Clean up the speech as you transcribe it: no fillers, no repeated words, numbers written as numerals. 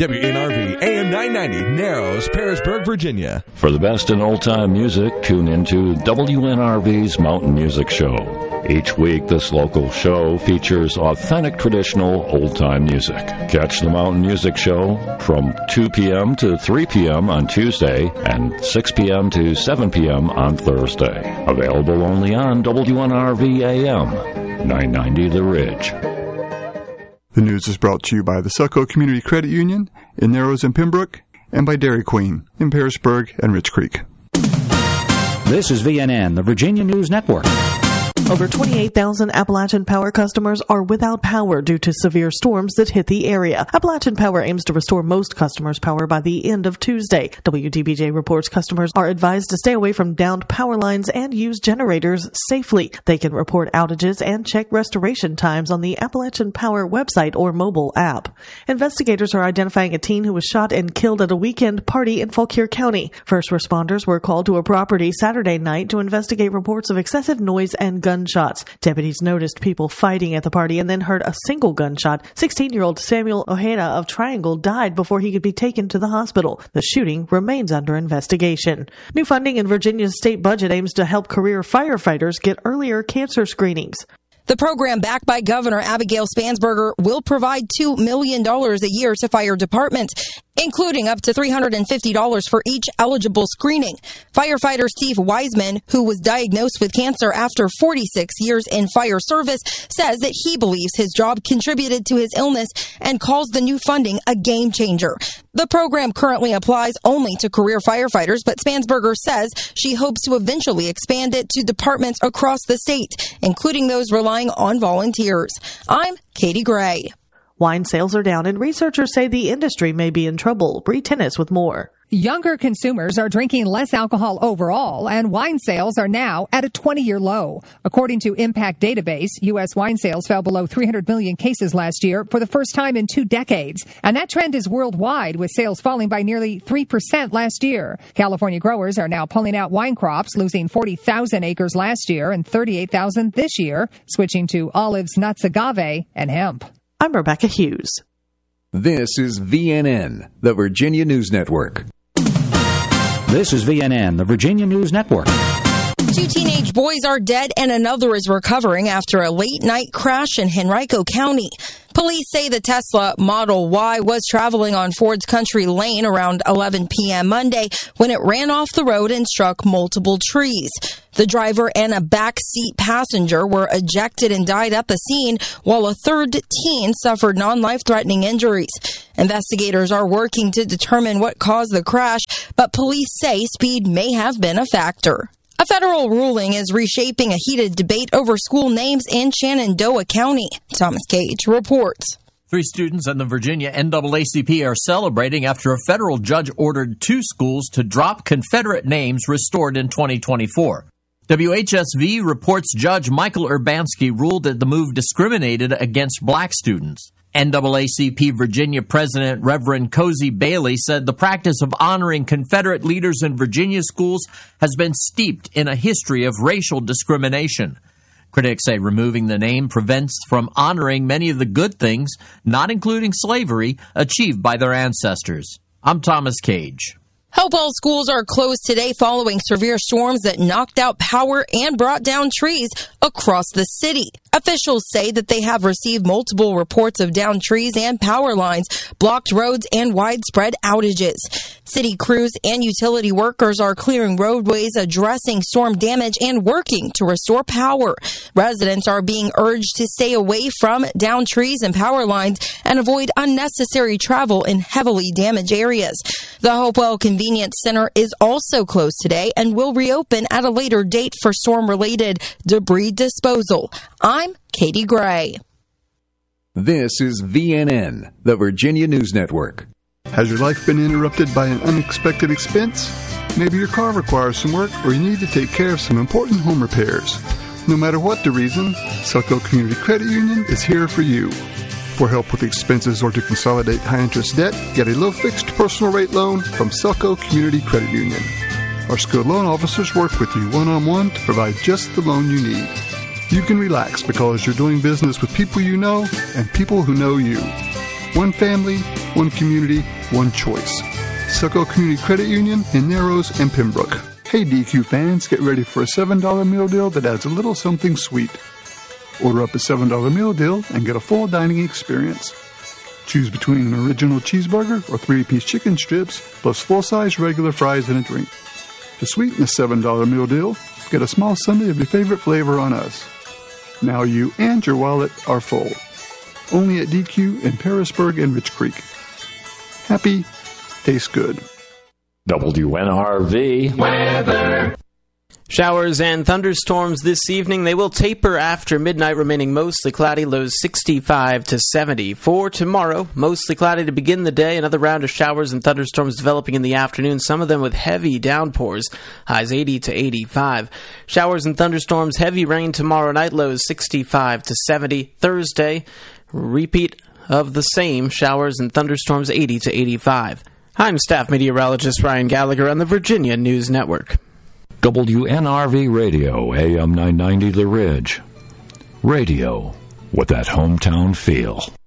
WNRV AM 990, Narrows, Parisburg, Virginia. For the best in old-time music, tune into WNRV's Mountain Music Show. Each week, this local show features authentic traditional old-time music. Catch the Mountain Music Show from 2 p.m. to 3 p.m. on Tuesday and 6 p.m. to 7 p.m. on Thursday. Available only on WNRV AM 990 The Ridge. The news is brought to you by the Selco Community Credit Union in Narrows and Pembroke, and by Dairy Queen in Parisburg and Rich Creek. This is VNN, the Virginia News Network. Over 28,000 Appalachian Power customers are without power due to severe storms that hit the area. Appalachian Power aims to restore most customers' power by the end of Tuesday. WDBJ reports customers are advised to stay away from downed power lines and use generators safely. They can report outages and check restoration times on the Appalachian Power website or mobile app. Investigators are identifying a teen who was shot and killed at a weekend party in Fauquier County. First responders were called to a property Saturday night to investigate reports of excessive noise and gunshots. Deputies noticed people fighting at the party and then heard a single gunshot. 16-year-old Samuel Ojeda of Triangle died before he could be taken to the hospital. The shooting remains under investigation. New funding in Virginia's state budget aims to help career firefighters get earlier cancer screenings. The program, backed by Governor Abigail Spansberger, will provide $2 million a year to fire departments, including up to $350 for each eligible screening. Firefighter Steve Wiseman, who was diagnosed with cancer after 46 years in fire service, says that he believes his job contributed to his illness and calls the new funding a game changer. The program currently applies only to career firefighters, but Spansberger says she hopes to eventually expand it to departments across the state, including those relying on volunteers. I'm Katie Gray. Wine sales are down, and researchers say the industry may be in trouble. Bree Tennis with more. Younger consumers are drinking less alcohol overall, and wine sales are now at a 20-year low. According to Impact Database, U.S. wine sales fell below 300 million cases last year for the first time in 2 decades. And that trend is worldwide, with sales falling by nearly 3% last year. California growers are now pulling out wine crops, losing 40,000 acres last year and 38,000 this year, switching to olives, nuts, agave, and hemp. I'm Rebecca Hughes. This is VNN, the Virginia News Network. This is VNN, the Virginia News Network. 2 teenage boys are dead and another is recovering after a late-night crash in Henrico County. Police say the Tesla Model Y was traveling on Ford's Country Lane around 11 p.m. Monday when it ran off the road and struck multiple trees. The driver and a backseat passenger were ejected and died at the scene, while a third teen suffered non-life-threatening injuries. Investigators are working to determine what caused the crash, but police say speed may have been a factor. A federal ruling is reshaping a heated debate over school names in Shenandoah County. Thomas Cage reports. 3 students in the Virginia NAACP are celebrating after a federal judge ordered 2 schools to drop Confederate names restored in 2024. WHSV reports Judge Michael Urbanski ruled that the move discriminated against black students. NAACP Virginia President Reverend Cozy Bailey said the practice of honoring Confederate leaders in Virginia schools has been steeped in a history of racial discrimination. Critics say removing the name prevents from honoring many of the good things, not including slavery, achieved by their ancestors. I'm Thomas Cage. Hopewell schools are closed today following severe storms that knocked out power and brought down trees across the city. Officials say that they have received multiple reports of downed trees and power lines, blocked roads, and widespread outages. City crews and utility workers are clearing roadways, addressing storm damage, and working to restore power. Residents are being urged to stay away from downed trees and power lines and avoid unnecessary travel in heavily damaged areas. The Hopewell Convenience Center is also closed today and will reopen at a later date for storm-related debris disposal. I'm Katie Gray. This is VNN, the Virginia News Network. Has your life been interrupted by an unexpected expense? Maybe your car requires some work, or you need to take care of some important home repairs. No matter what the reason, Selco Community Credit Union is here for you. For help with expenses or to consolidate high-interest debt, get a low-fixed personal rate loan from Selco Community Credit Union. Our skilled loan officers work with you one-on-one to provide just the loan you need. You can relax because you're doing business with people you know and people who know you. One family, one community, one choice. Succo Community Credit Union in Narrows and Pembroke. Hey DQ fans, get ready for a $7 meal deal that adds a little something sweet. Order up a $7 meal deal and get a full dining experience. Choose between an original cheeseburger or 3-piece chicken strips, plus full-size regular fries and a drink. To sweeten the $7 meal deal, get a small sundae of your favorite flavor on us. Now you and your wallet are full. Only at DQ in Parisburg and Rich Creek. Happy, tastes good. WNRV weather. Showers and thunderstorms this evening. They will taper after midnight, remaining mostly cloudy, lows 65 to 70. For tomorrow, mostly cloudy to begin the day. Another round of showers and thunderstorms developing in the afternoon, some of them with heavy downpours, highs 80 to 85. Showers and thunderstorms, heavy rain tomorrow night, lows 65 to 70. Thursday, repeat of the same, showers and thunderstorms, 80 to 85. I'm staff meteorologist Ryan Gallagher on the Virginia News Network. WNRV Radio, AM 990 The Ridge. Radio with that hometown feel.